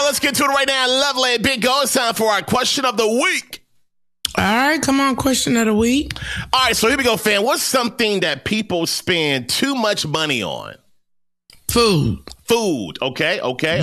let's get to it right now. Lovely Big Go. It's time for our question of the week. All right, come on, question of the week. All right, so here we go, fam. What's something that people spend too much money on? Food. Okay.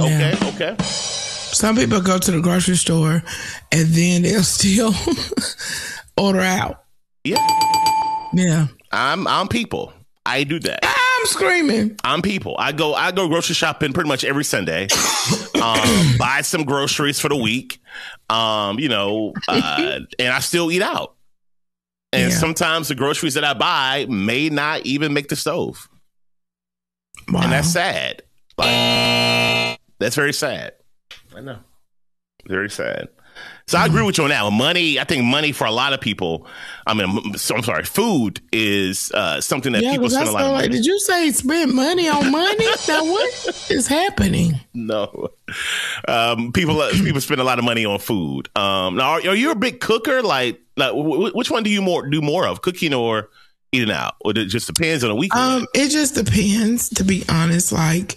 Some people go to the grocery store and then they'll still order out. Yeah. I'm people. I do that. I'm screaming. I'm people. I go grocery shopping pretty much every Sunday. Buy some groceries for the week. And I still eat out. And sometimes the groceries that I buy may not even make the stove. Wow. And that's sad. That's very sad. I know. Very sad. So I agree with you on that. Money, I think money for a lot of people, food is something that people spend a lot of money. Did you say spend money on money? Now what is happening? No. People spend a lot of money on food. Now, are you a big cooker? Like which one do you do more of, cooking or eating out? Or it just depends on the weekend? It just depends, to be honest. Like,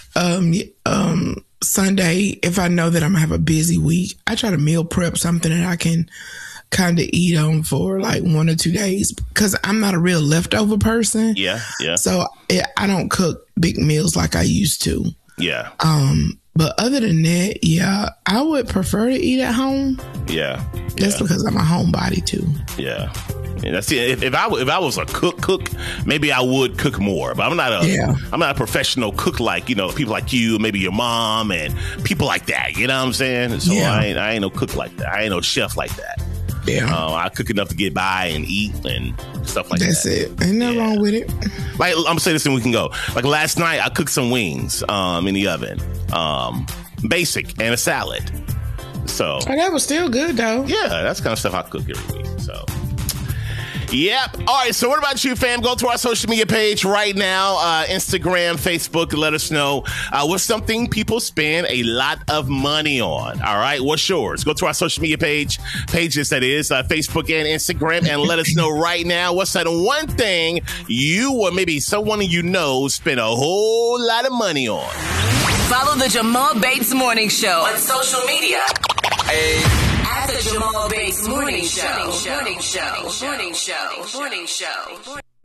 Sunday, if I know that I'm gonna have a busy week, I try to meal prep something that I can kind of eat on for like 1 or 2 days, because I'm not a real leftover person. Yeah. So I don't cook big meals like I used to. Yeah. But other than that, I would prefer to eat at home. Yeah. That's because I'm a homebody too. Yeah. And that's it. If I was a cook, maybe I would cook more. But I'm not a professional cook like, people like you, maybe your mom and people like that. You know what I'm saying? So I ain't no cook like that. I ain't no chef like that. Yeah. I cook enough to get by and eat and stuff like that. That's it. Ain't nothing wrong with it. Like, I'm gonna say this and we can go. Like last night, I cooked some wings in the oven. Basic and a salad. So that was still good though. Yeah, that's the kind of stuff I cook every week. So. Yep. All right. So what about you, fam? Go to our social media page right now, Instagram, Facebook, and let us know what's something people spend a lot of money on. All right. What's yours? Go to our social media pages, that is, Facebook and Instagram, and let us know right now what's that one thing you or maybe someone you know spend a whole lot of money on. Follow the Jamal Bates Morning Show on social media. At the Jamal Bates Morning Show.